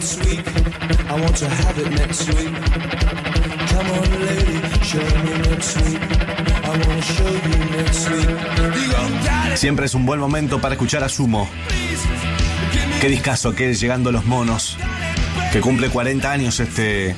next week. I want to have it next week. Come on, lady, show me next week. I want to show you next week. You gon' got it. Siempre es un buen momento para escuchar a Sumo. Qué discazo aquel Llegando a los Monos, que cumple 40 años este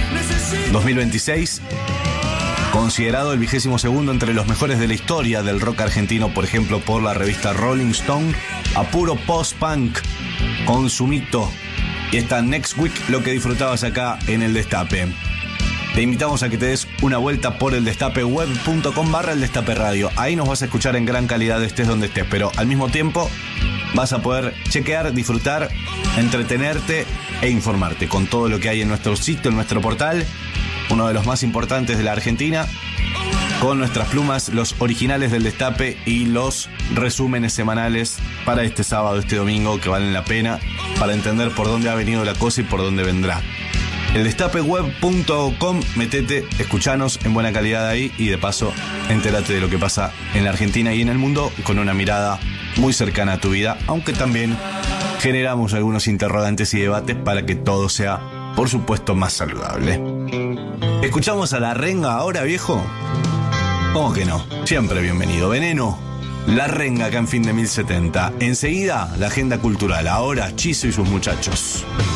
2026. Considerado el 22º entre los mejores de la historia del rock argentino, por ejemplo, por la revista Rolling Stone, a puro post-punk con Sumito. Y esta Next Week, lo que disfrutabas acá en El Destape. Te invitamos a que te des una vuelta por eldestapeweb.com/El Destape Radio. Ahí nos vas a escuchar en gran calidad, estés donde estés, pero al mismo tiempo vas a poder chequear, disfrutar, entretenerte e informarte con todo lo que hay en nuestro sitio, en nuestro portal, uno de los más importantes de la Argentina, con nuestras plumas, los originales del Destape y los resúmenes semanales para este sábado, este domingo, que valen la pena para entender por dónde ha venido la cosa y por dónde vendrá. Eldestapeweb.com, metete, escuchanos en buena calidad ahí y de paso entérate de lo que pasa en la Argentina y en el mundo con una mirada muy cercana a tu vida, aunque también generamos algunos interrogantes y debates para que todo sea, por supuesto, más saludable. ¿Escuchamos a La Renga ahora, viejo? ¿Cómo que no? Siempre bienvenido. Veneno, La Renga acá en Fin de 1070. Enseguida, la agenda cultural. Ahora, Chizo y sus muchachos.